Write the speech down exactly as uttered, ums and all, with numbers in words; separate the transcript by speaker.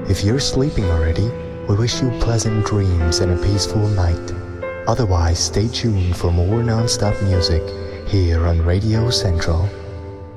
Speaker 1: If you're sleeping already, we wish you pleasant dreams and a peaceful night. Otherwise, stay tuned for more non-stop music here on Radio Central.